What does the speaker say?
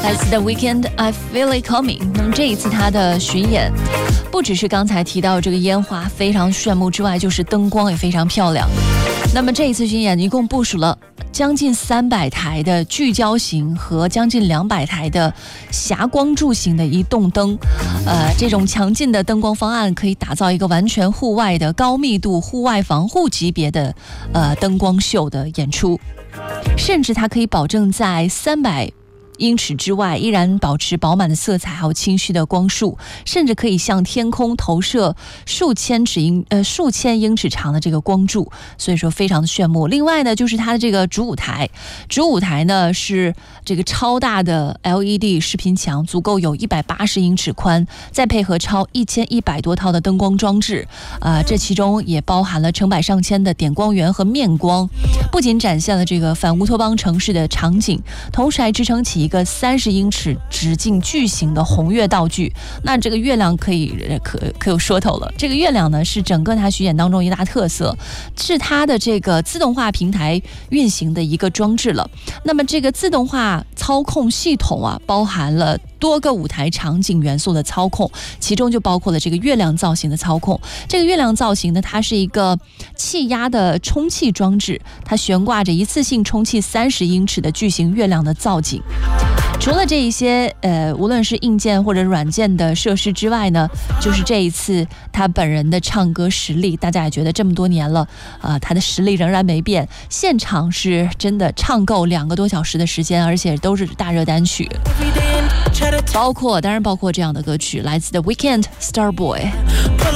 来自 The Weeknd I Feel It Coming。 那么这一次他的巡演不只是刚才提到这个烟花非常炫目之外，就是灯光也非常漂亮。那么这一次巡演一共部署了将近300台的聚焦型和将近200台的霞光柱型的移动灯，这种强劲的灯光方案可以打造一个完全户外的高密度户外防护级别的灯光秀的演出，甚至它可以保证在300英尺之外依然保持饱满的色彩还有清晰的光束，甚至可以向天空投射数千英尺长的这个光柱，所以说非常的炫目。另外呢，就是它的这个主舞台呢是这个超大的 LED 视频墙，足够有180英尺宽，再配合超1100多套的灯光装置，这其中也包含了成百上千的点光源和面光，不仅展现了这个反乌托邦城市的场景，同时还支撑起一个30英尺直径巨型的红月道具。那这个月亮可有说头了，这个月亮呢是整个它巡演当中一大特色，是它的这个自动化平台运行的一个装置了。那么这个自动化操控系统啊，包含了多个舞台场景元素的操控，其中就包括了这个月亮造型的操控。这个月亮造型呢，它是一个气压的充气装置，它悬挂着一次性充气30英尺的巨型月亮的造景。除了这一些无论是硬件或者软件的设施之外呢，就是这一次他本人的唱歌实力，大家也觉得这么多年了他的实力仍然没变，现场是真的唱够2个多小时的时间，而且都是大热单曲，当然包括这样的歌曲，来自 The Weeknd Starboy。